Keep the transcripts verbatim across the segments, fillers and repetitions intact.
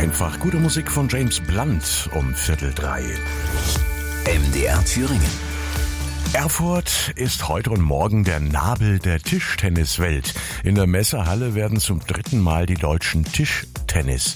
einfach gute Musik von James Blunt um Viertel drei. M D R Thüringen. Erfurt ist heute und morgen der Nabel der Tischtenniswelt. In der Messehalle werden zum dritten Mal die deutschen Tischtennis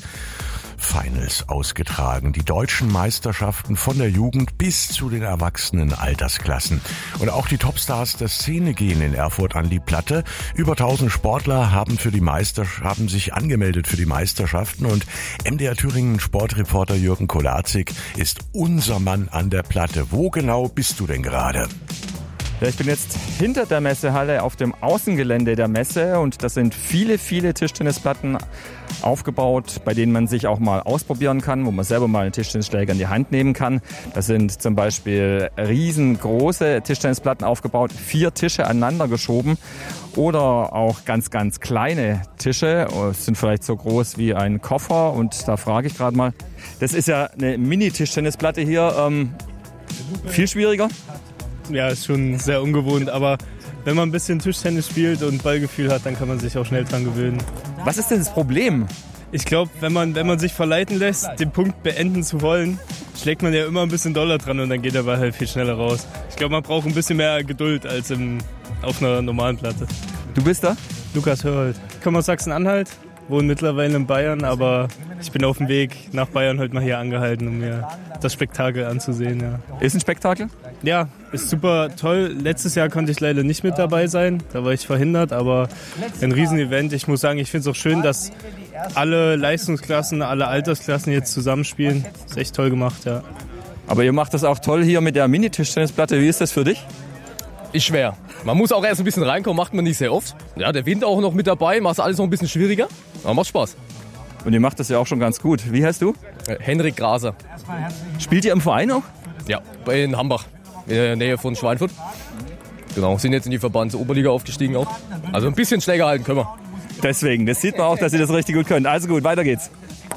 Finals ausgetragen. Die deutschen Meisterschaften von der Jugend bis zu den erwachsenen Altersklassen. Und auch die Topstars der Szene gehen in Erfurt an die Platte. Über tausend Sportler haben für die Meister haben sich angemeldet für die Meisterschaften und M D R Thüringen Sportreporter Jürgen Kolazik ist unser Mann an der Platte. Wo genau bist du denn gerade? Ja, ich bin jetzt hinter der Messehalle auf dem Außengelände der Messe und das sind viele, viele Tischtennisplatten aufgebaut, bei denen man sich auch mal ausprobieren kann, wo man selber mal einen Tischtennisschläger in die Hand nehmen kann. Das sind zum Beispiel riesengroße Tischtennisplatten aufgebaut, vier Tische aneinander geschoben oder auch ganz, ganz kleine Tische, sind vielleicht so groß wie ein Koffer und da frage ich gerade mal, das ist ja eine Mini-Tischtennisplatte hier, ähm, viel schwieriger? Ja, ist schon sehr ungewohnt, aber wenn man ein bisschen Tischtennis spielt und Ballgefühl hat, dann kann man sich auch schnell dran gewöhnen. Was ist denn das Problem? Ich glaube, wenn man, wenn man sich verleiten lässt, den Punkt beenden zu wollen, schlägt man ja immer ein bisschen doller dran und dann geht der Ball halt viel schneller raus. Ich glaube, man braucht ein bisschen mehr Geduld als im, auf einer normalen Platte. Du bist da? Lukas Hörhold. Ich komme aus Sachsen-Anhalt, wohne mittlerweile in Bayern, aber ich bin auf dem Weg nach Bayern heute mal hier angehalten, um mir das Spektakel anzusehen. Ja. Ist ein Spektakel? Ja, ist super toll. Letztes Jahr konnte ich leider nicht mit dabei sein, da war ich verhindert, aber ein Riesenevent. Ich muss sagen, ich finde es auch schön, dass alle Leistungsklassen, alle Altersklassen jetzt zusammenspielen. Ist echt toll gemacht, ja. Aber ihr macht das auch toll hier mit der Mini-Tischtennisplatte. Wie ist das für dich? Ist schwer. Man muss auch erst ein bisschen reinkommen, macht man nicht sehr oft. Ja, der Wind auch noch mit dabei, macht alles noch ein bisschen schwieriger, aber macht Spaß. Und ihr macht das ja auch schon ganz gut. Wie heißt du? Äh, Henrik Graser. Spielt ihr im Verein auch? Ja, in Hambach, in der Nähe von Schweinfurt. Genau, sind jetzt in die Verbandsoberliga aufgestiegen auch. Also ein bisschen Schläger halten können wir. Deswegen, das sieht man auch, dass ihr das richtig gut könnt. Also gut, weiter geht's.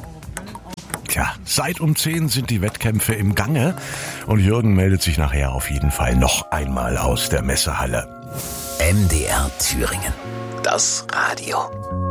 Tja, seit um zehn sind die Wettkämpfe im Gange und Jürgen meldet sich nachher auf jeden Fall noch einmal aus der Messehalle. M D R Thüringen. Das Radio.